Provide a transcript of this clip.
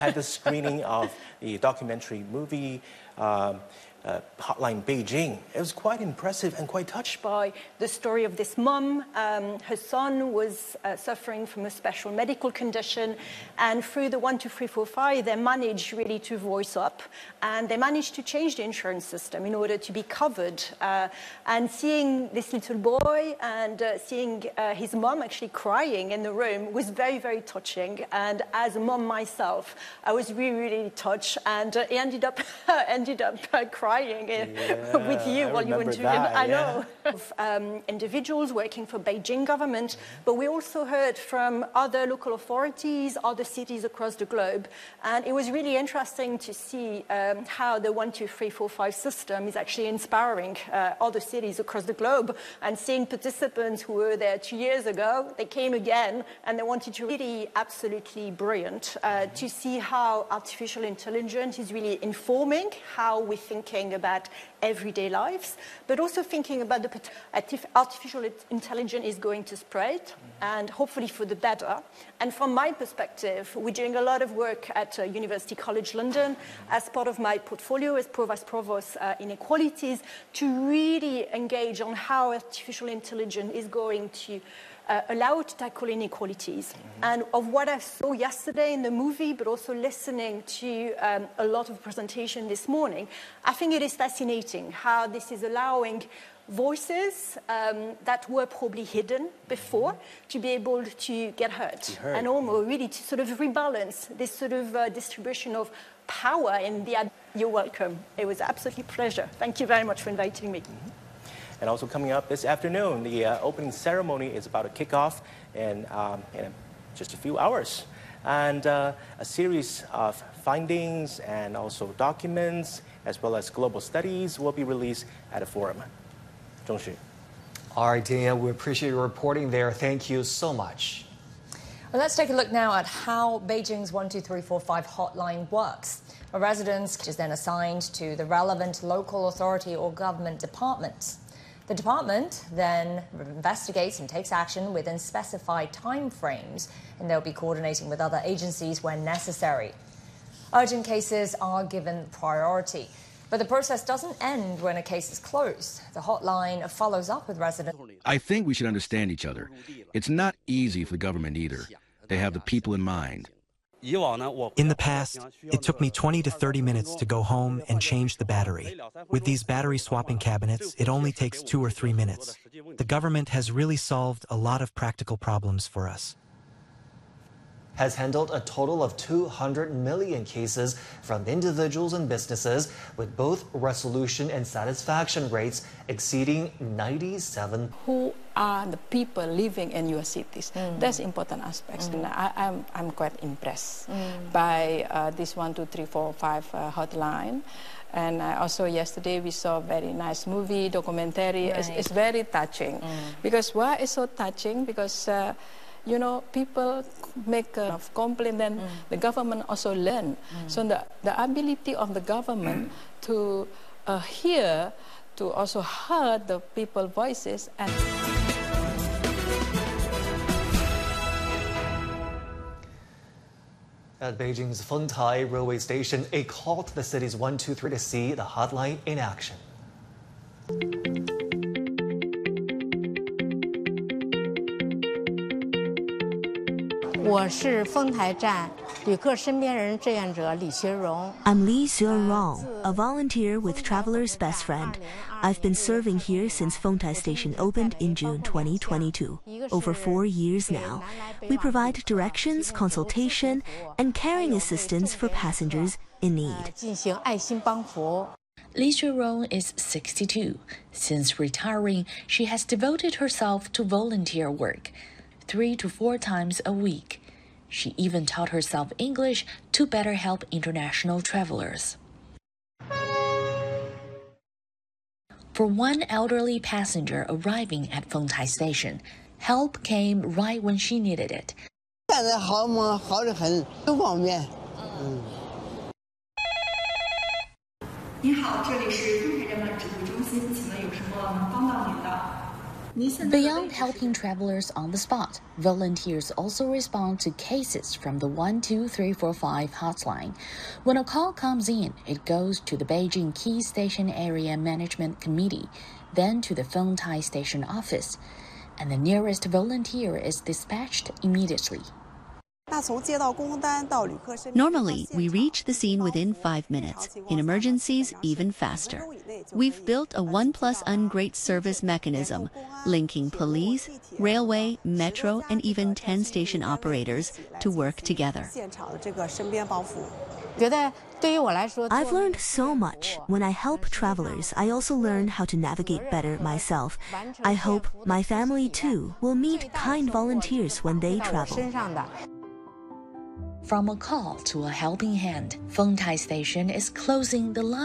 Had the screening of the documentary movie Hotline Beijing. It was quite impressive and quite touched by the story of this mom. Her son was suffering from a special medical condition, and through the 1, 2, 3, 4, 5, they managed really to voice up, and they managed to change the insurance system in order to be covered. And seeing this little boy and seeing his mom actually crying in the room was very, very touching. And as a mom myself, I was really, really touched, and he ended up crying with you while you were doing it. I know. Individuals working for Beijing government, but we also heard from other local authorities, other cities across the globe, and it was really interesting to see how the 1, 2, 3, 4, 5 system is actually inspiring other cities across the globe, and seeing participants who were there 2 years ago, they came again, and they wanted to really absolutely brilliant to see how artificial intelligence is really informing how we're thinking about everyday lives, but also thinking about the artificial intelligence is going to spread, and hopefully for the better. And from my perspective, we're doing a lot of work at University College London as part of my portfolio as Provost Inequalities to really engage on how artificial intelligence is going to allow to tackle inequalities. And of what I saw yesterday in the movie, but also listening to a lot of presentation this morning, I think it is fascinating how this is allowing voices that were probably hidden before to be able to get heard. And almost really to sort of rebalance this sort of distribution of power in the... You're welcome. It was absolutely a pleasure. Thank you very much for inviting me. And also coming up this afternoon, the opening ceremony is about to kick off in just a few hours. And a series of findings and also documents, as well as global studies, will be released at a forum. Zhongxu. All right, Danielle, we appreciate your reporting there. Thank you so much. Well, let's take a look now at how Beijing's 12345 hotline works. A resident is then assigned to the relevant local authority or government department. The department then investigates and takes action within specified time frames, and they'll be coordinating with other agencies when necessary. Urgent cases are given priority, but the process doesn't end when a case is closed. The hotline follows up with residents. I think we should understand each other. It's not easy for the government either. They have the people in mind. In the past, it took me 20 to 30 minutes to go home and change the battery. With these battery swapping cabinets, it only takes 2 or 3 minutes. The government has really solved a lot of practical problems for us. Has handled a total of 200 million cases from individuals and businesses, with both resolution and satisfaction rates exceeding 97%. Who are the people living in your cities? That's important aspects. And I'm quite impressed by this 1, 2, 3, 4, 5 hotline. And also yesterday we saw a very nice movie, documentary. Right. It's very touching. Because why it's so touching? Because you know, people make a complaint, and the government also learn. So the ability of the government to hear, to also hear the people's voices. And at Beijing's Fengtai railway station, a call to the city's 123 to see the hotline in action. 我是丰台站旅客身边人志愿者李学荣。 I'm Li Xuerong, a volunteer with Traveler's Best Friend. I've been serving here since Fengtai Station opened in June 2022. Over 4 years now. We provide directions, consultation, and caring assistance for passengers in need. 进行爱心帮扶。 Li Xuerong is 62. Since retiring, she has devoted herself to volunteer work, 3 to 4 times a week. She even taught herself English to better help international travelers. For one elderly passenger arriving at Fengtai Station, help came right when she needed it. 现在好嘛，好得很，很方便。 您好，这里是丰台站办指挥中心，请问有什么能帮到您的？ Beyond helping travelers on the spot, volunteers also respond to cases from the 12345 hotline. When a call comes in, it goes to the Beijing Key Station Area Management Committee, then to the Fengtai Station office, and the nearest volunteer is dispatched immediately. Normally, we reach the scene within 5 minutes. In emergencies, even faster. We've built a 1+N great service mechanism, linking police, railway, metro, and even 10 station operators to work together. I've learned so much. When I help travelers, I also learn how to navigate better myself. I hope my family, too, will meet kind volunteers when they travel. From a call to a helping hand, Fengtai Station is closing the line.